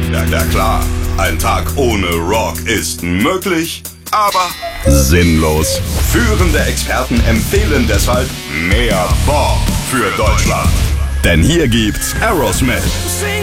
Ja klar, ein Tag ohne Rock ist möglich, aber sinnlos. Führende Experten empfehlen deshalb mehr Bock für Deutschland. Denn hier gibt's Aerosmith,